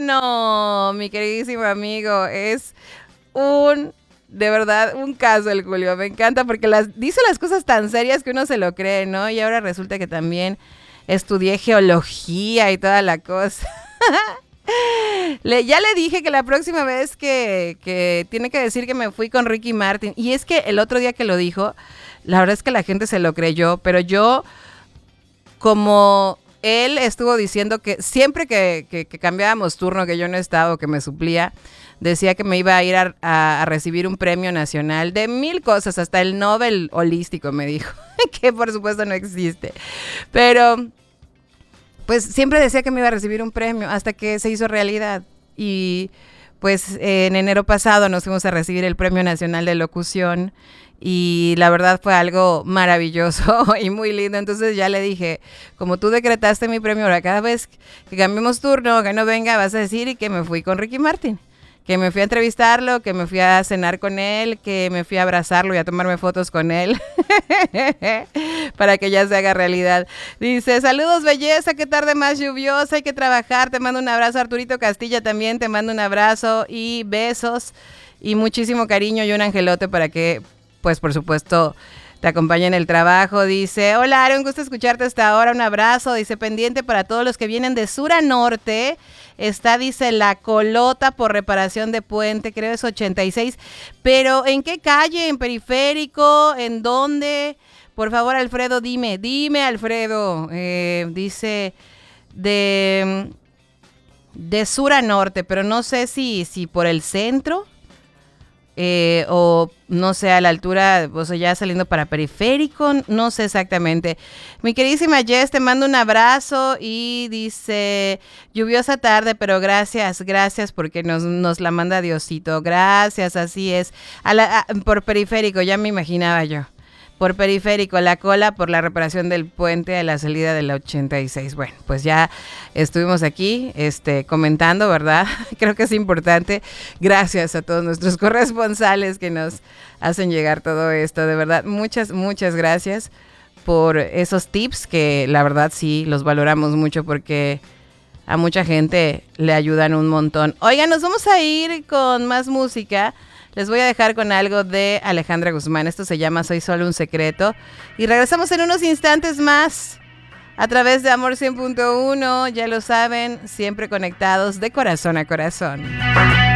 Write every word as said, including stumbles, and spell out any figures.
no, mi queridísimo amigo, es un, de verdad, un caso el Julio. Me encanta porque las, dice las cosas tan serias que uno se lo cree, ¿no? Y ahora resulta que también estudié geología y toda la cosa. Le, ya le dije que la próxima vez que, que tiene que decir que me fui con Ricky Martin. Y es que el otro día que lo dijo, la verdad es que la gente se lo creyó, pero yo, como él estuvo diciendo que siempre que, que, que cambiábamos turno, que yo no estaba o que me suplía, decía que me iba a ir a, a, a recibir un premio nacional de mil cosas, hasta el Nobel holístico me dijo, que por supuesto no existe. Pero pues siempre decía que me iba a recibir un premio hasta que se hizo realidad. Y pues en enero pasado nos fuimos a recibir el Premio Nacional de Locución y la verdad fue algo maravilloso y muy lindo. Entonces ya le dije, como tú decretaste mi premio, ahora cada vez que cambiemos turno, que no venga, vas a decir y que me fui con Ricky Martin, que me fui a entrevistarlo, que me fui a cenar con él, que me fui a abrazarlo y a tomarme fotos con él para que ya se haga realidad. Dice, saludos belleza, qué tarde más lluviosa, hay que trabajar, te mando un abrazo. Arturito Castilla también te mando un abrazo y besos y muchísimo cariño y un angelote para que, pues por supuesto, te acompaña en el trabajo. Dice, hola Aaron, gusto escucharte hasta ahora, un abrazo. Dice, pendiente para todos los que vienen de sur a norte. Está, dice, La Colota por reparación de puente, creo es ochenta y seis. Pero, ¿en qué calle? ¿En Periférico? ¿En dónde? Por favor, Alfredo, dime, dime, Alfredo. Eh, dice, de, de sur a norte, pero no sé si, si por el centro. Eh, o no sé, a la altura, o sea, ya saliendo para Periférico, no sé exactamente. Mi queridísima Jess, te mando un abrazo y dice, lluviosa tarde, pero gracias, gracias porque nos, nos la manda Diosito, gracias, así es. A la, a, por Periférico, ya me imaginaba yo. Por Periférico, la cola por la reparación del puente a la salida de la ochenta y seis. Bueno, pues ya estuvimos aquí este, comentando, ¿verdad? Creo que es importante. Gracias a todos nuestros corresponsales que nos hacen llegar todo esto. De verdad, muchas, muchas gracias por esos tips que la verdad sí los valoramos mucho porque a mucha gente le ayudan un montón. Oigan, nos vamos a ir con más música. Les voy a dejar con algo de Alejandra Guzmán. Esto se llama Soy Solo un Secreto. Y regresamos en unos instantes más a través de Amor cien punto uno. Ya lo saben, siempre conectados de corazón a corazón.